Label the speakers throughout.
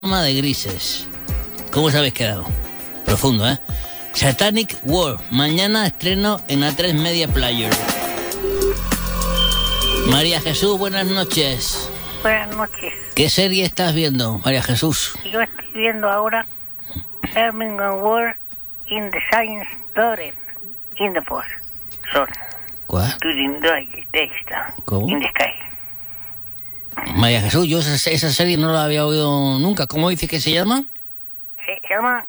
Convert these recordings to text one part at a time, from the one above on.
Speaker 1: de grises. ¿Cómo os habéis quedado? Profundo, ¿eh? Satanic War. Mañana estreno en A3 Media Player. María Jesús, buenas noches.
Speaker 2: Buenas noches.
Speaker 1: ¿Qué serie estás viendo, María Jesús?
Speaker 2: Yo estoy viendo ahora Birmingham War in the Science Story in the Force. Son.
Speaker 1: ¿Cuál? ¿Cómo?
Speaker 2: In the Sky.
Speaker 1: María Jesús, yo esa serie no la había oído nunca. ¿Cómo dice que se llama?
Speaker 2: Se llama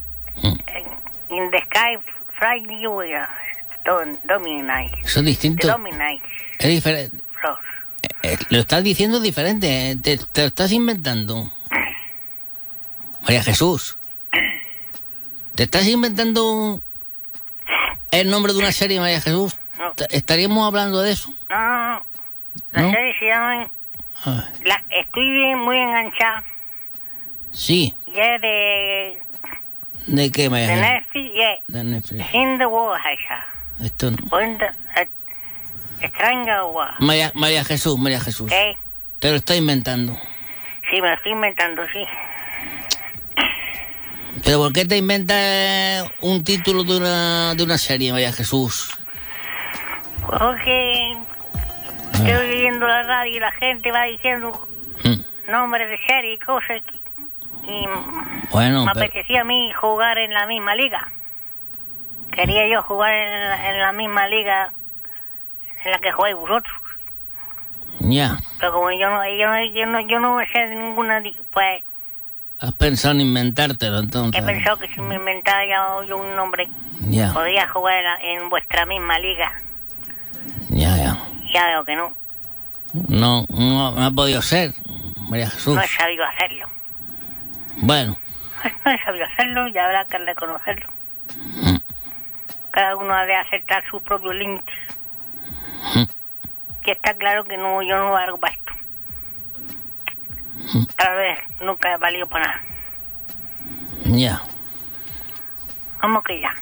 Speaker 2: In the Sky Friday Dominate.
Speaker 1: Son distintos.
Speaker 2: Dominate.
Speaker 1: Es diferente. Lo estás diciendo diferente. Te lo estás inventando. María Jesús. ¿Te estás inventando el nombre de una serie, María Jesús?
Speaker 2: No.
Speaker 1: ¿Estaríamos hablando de eso?
Speaker 2: No. La
Speaker 1: ¿No?
Speaker 2: serie se llama... estoy bien, muy enganchada.
Speaker 1: Sí.
Speaker 2: Ya de
Speaker 1: ¿De qué, María Jesús?
Speaker 2: Netflix,
Speaker 1: De Netflix.
Speaker 2: In the War, esa.
Speaker 1: Esto no.
Speaker 2: Stranger War.
Speaker 1: María Jesús.
Speaker 2: ¿Qué?
Speaker 1: Te lo estás inventando.
Speaker 2: Sí, me lo estoy inventando, sí.
Speaker 1: ¿Pero por qué te inventas un título de una serie, María Jesús?
Speaker 2: Porque estoy viendo la radio y la gente va diciendo nombres de serie y cosas. Y
Speaker 1: Bueno,
Speaker 2: me
Speaker 1: pero...
Speaker 2: apetecía a mí jugar en la misma liga. Quería yo jugar en la misma liga en la que jugáis vosotros.
Speaker 1: Ya.
Speaker 2: Pero como yo no sé de ninguna, pues
Speaker 1: Has pensado en inventártelo, entonces.
Speaker 2: he pensado que si me inventara yo un nombre,
Speaker 1: Ya.
Speaker 2: podría jugar en vuestra misma liga.
Speaker 1: Ya.
Speaker 2: Ya veo que no.
Speaker 1: No ha podido ser, María Jesús.
Speaker 2: No he sabido hacerlo.
Speaker 1: Bueno.
Speaker 2: No he sabido hacerlo y habrá que reconocerlo. Cada uno ha de aceptar sus propios límites. Que está claro que no, yo no valgo para esto. Tal vez nunca he valido para nada.
Speaker 1: Ya.
Speaker 2: ¿Cómo que ya?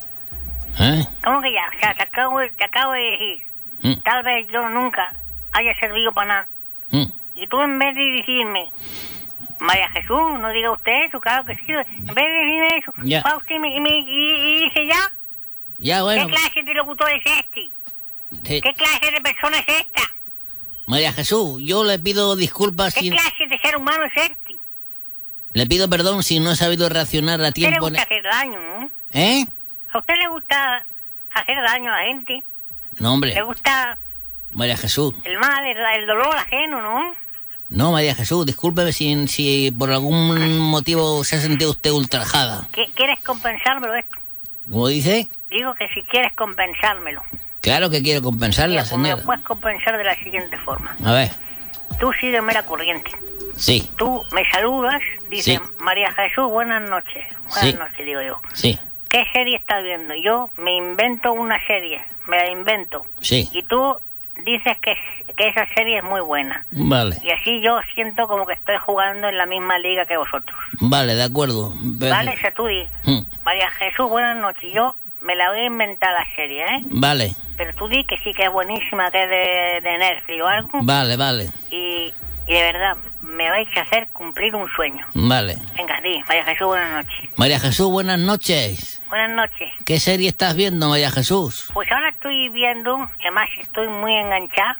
Speaker 2: ¿Cómo que ya? O sea, te acabo de decir. Tal vez yo nunca haya servido para nada. Y tú en vez de decirme, María Jesús, no diga usted eso, claro que sí. En vez de decirme eso,
Speaker 1: Ya.
Speaker 2: va usted y dice ya.
Speaker 1: Ya, bueno.
Speaker 2: ¿Qué clase de locutor es este?
Speaker 1: eh,
Speaker 2: ¿Qué clase de persona es esta?
Speaker 1: María Jesús, yo le pido disculpas
Speaker 2: ¿Qué
Speaker 1: si...
Speaker 2: clase de ser humano es este?
Speaker 1: Le pido perdón si no he sabido reaccionar a
Speaker 2: A usted le
Speaker 1: tiempo.
Speaker 2: gusta hacer daño, ¿no?
Speaker 1: ¿Eh?
Speaker 2: ¿A usted le gusta hacer daño a la gente?
Speaker 1: No, hombre.
Speaker 2: ¿Le gusta
Speaker 1: María Jesús.
Speaker 2: el mal, el dolor ajeno, no?
Speaker 1: No, María Jesús, discúlpeme si por algún motivo se ha sentido usted ultrajada.
Speaker 2: ¿Quieres compensármelo esto?
Speaker 1: ¿Cómo dice?
Speaker 2: Digo que si quieres compensármelo.
Speaker 1: Claro que quiero compensarla,
Speaker 2: Mira, pues me
Speaker 1: señora.
Speaker 2: lo puedes compensar de la siguiente forma.
Speaker 1: A ver.
Speaker 2: Tú sígueme la corriente.
Speaker 1: Sí,
Speaker 2: Tú me saludas, dice
Speaker 1: Sí.
Speaker 2: María Jesús, buenas noches. Buenas
Speaker 1: Sí.
Speaker 2: noches, digo yo.
Speaker 1: sí,
Speaker 2: ¿Qué serie estás viendo? Yo me invento una serie, me la invento.
Speaker 1: sí.
Speaker 2: Y tú dices que esa serie es muy buena.
Speaker 1: Vale,
Speaker 2: Y así yo siento como que estoy jugando en la misma liga que vosotros.
Speaker 1: vale, de acuerdo.
Speaker 2: ¿Vale? O sea, tú di, María Jesús, buenas noches. Yo me la voy a inventar la serie, ¿eh?
Speaker 1: Vale,
Speaker 2: Pero tú di que sí que es buenísima, que es de Netflix o algo.
Speaker 1: vale,
Speaker 2: Y de verdad, me vais a hacer cumplir un sueño.
Speaker 1: vale.
Speaker 2: Venga, di, María Jesús, buenas noches.
Speaker 1: María Jesús, buenas noches.
Speaker 2: Buenas noches.
Speaker 1: ¿Qué serie estás viendo, María Jesús?
Speaker 2: Pues ahora estoy viendo, además estoy muy enganchada,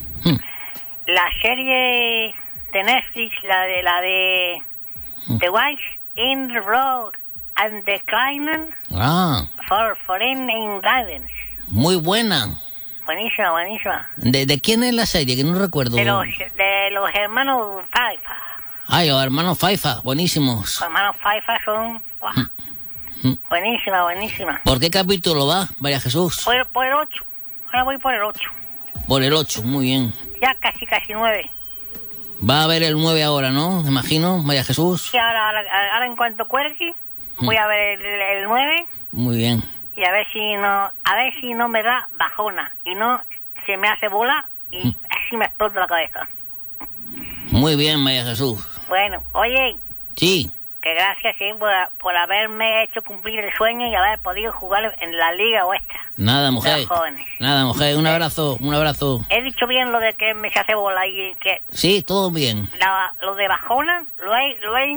Speaker 2: la serie de Netflix, la de The Wives in the Road and the Climbing
Speaker 1: Ah,
Speaker 2: for Foreign Guidance.
Speaker 1: muy buena.
Speaker 2: Buenísima, buenísima.
Speaker 1: ¿De quién es la serie? Que no recuerdo.
Speaker 2: De los hermanos Faifa.
Speaker 1: Ay, los hermanos Faifa, buenísimos.
Speaker 2: Los hermanos Faifa son... ¡guau! Buenísima, buenísima.
Speaker 1: ¿Por qué capítulo va, María Jesús?
Speaker 2: Por el 8. Ahora voy por el 8.
Speaker 1: Por el 8, muy bien.
Speaker 2: Ya casi 9.
Speaker 1: Va a haber el 9 ahora, ¿no? Me imagino, María Jesús.
Speaker 2: Y ahora en cuanto cuelgue, voy a ver el 9
Speaker 1: Muy bien.
Speaker 2: y a ver si no me da bajona y no se me hace bola y así me explota la cabeza.
Speaker 1: Muy bien, María Jesús.
Speaker 2: Bueno, oye,
Speaker 1: Sí,
Speaker 2: que gracias por haberme hecho cumplir el sueño y haber podido jugar en la liga vuestra.
Speaker 1: Nada, mujer. Nada, mujer. Un abrazo, un abrazo.
Speaker 2: He dicho bien lo de que me se hace bola y que...
Speaker 1: Sí, todo bien.
Speaker 2: Lo de bajona, lo hay